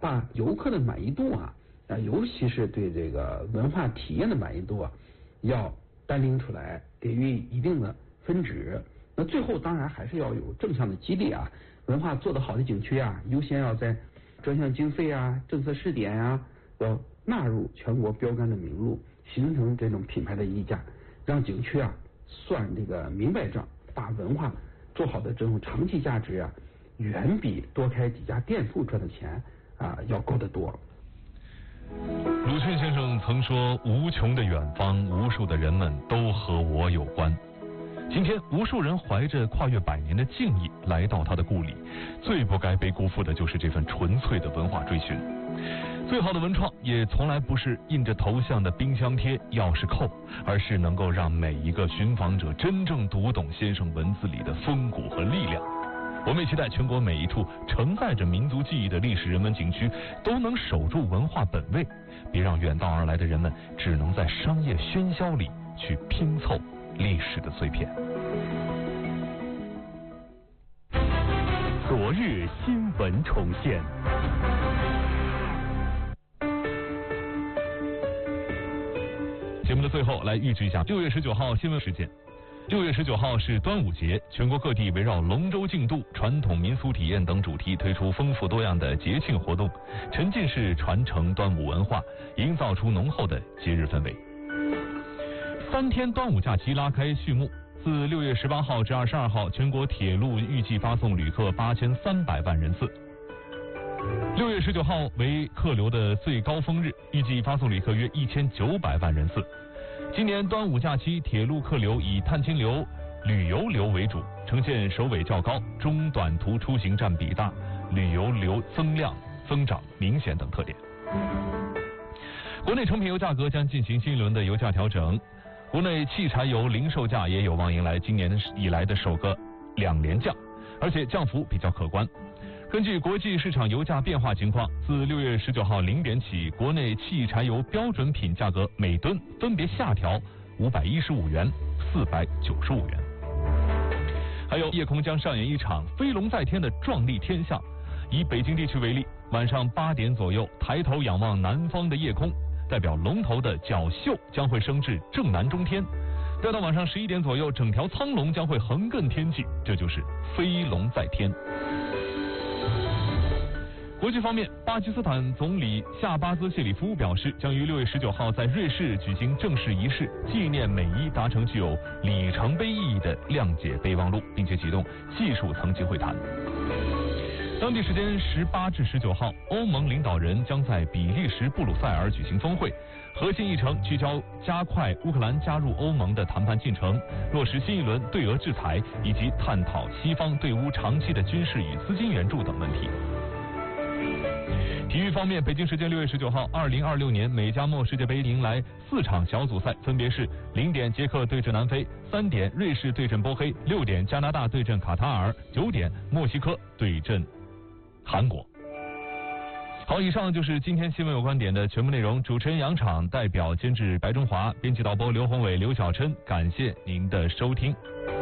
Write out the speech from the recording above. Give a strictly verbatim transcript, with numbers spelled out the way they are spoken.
把游客的满意度啊，啊，尤其是对这个文化体验的满意度啊，要单拎出来，给予一定的分值。那最后当然还是要有正向的激励啊，文化做得好的景区啊，优先要在专项经费啊、政策试点啊，要纳入全国标杆的名录，形成这种品牌的溢价，让景区啊算这个明白账，把文化做好的这种长期价值啊，远比多开几家店铺赚的钱啊要高得多。 鲁迅先生曾说，无穷的远方，无数的人们都和我有关。今天无数人怀着跨越百年的敬意来到他的故里，最不该被辜负的就是这份纯粹的文化追寻。最好的文创也从来不是印着头像的冰箱贴、钥匙扣，而是能够让每一个寻访者真正读懂先生文字里的风骨和力量。我们也期待全国每一处承载着民族记忆的历史人文景区都能守住文化本位，别让远道而来的人们只能在商业喧嚣里去拼凑历史的碎片。 昨日新闻重现。 节目的最后，来预知一下六月十九号新闻事件。六月十九号是端午节，全国各地围绕龙舟竞渡、传统民俗体验等主题推出丰富多样的节庆活动，沉浸式传承端午文化，营造出浓厚的节日氛围。三天端午假期拉开序幕，自六月十八号至二十二号，全国铁路预计发送旅客八千三百万人次。六月十九号为客流的最高峰日，预计发送旅客约一千九百万人次。今年端午假期铁路客流以探亲流、旅游流为主，呈现首尾较高、中短途出行占比大、旅游流增量增长明显等特点。国内成品油价格将进行新一轮的油价调整，国内汽柴油零售价也有望迎来今年以来的首个两连降，而且降幅比较可观。根据国际市场油价变化情况，自六月十九号零点起，国内汽柴油标准品价格每吨分别下调五百一十五元、四百九十五元。还有夜空将上演一场飞龙在天的壮丽天象。以北京地区为例，晚上八点左右，抬头仰望南方的夜空，代表龙头的角宿将会升至正南中天。待到晚上十一点左右，整条苍龙将会横亘天际，这就是飞龙在天。国际方面，巴基斯坦总理夏巴兹谢里夫表示，将于六月十九号在瑞士举行正式仪式，纪念美伊达成具有里程碑意义的谅解备忘录，并且启动技术层级会谈。当地时间十八至十九号，欧盟领导人将在比利时布鲁塞尔举行峰会，核心议程聚焦加快乌克兰加入欧盟的谈判进程，落实新一轮对俄制裁，以及探讨西方对乌长期的军事与资金援助等问题。体育方面，北京时间六月十九号，二零二六年美加墨世界杯迎来四场小组赛，分别是零点捷克对阵南非，三点瑞士对阵波黑，六点加拿大对阵卡塔尔，九点墨西哥对阵韩国。好，以上就是今天新闻有观点的全部内容。主持人杨昶，代表监制白中华，编辑导播刘宏伟、刘小琛，感谢您的收听。